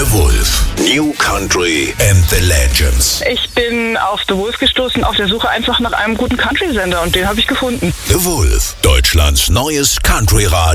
The Wolf. New Country and the Legends. Ich bin auf The Wolf gestoßen, auf der Suche einfach nach einem guten Country-Sender und den habe ich gefunden. The Wolf. Deutschlands neues Country-Radio.